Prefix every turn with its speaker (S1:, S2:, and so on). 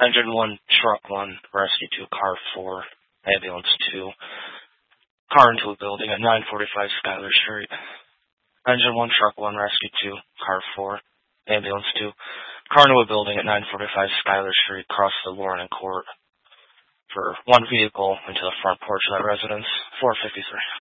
S1: Engine 1, Truck 1, Rescue 2, Car 4, Ambulance 2. Car into a building at 945 Schuyler Street. Engine 1, Truck 1, Rescue 2, Car 4, Ambulance 2. Car into a building at 945 Schuyler Street, cross the Lauren and Court for one vehicle into the front porch of that residence. 453.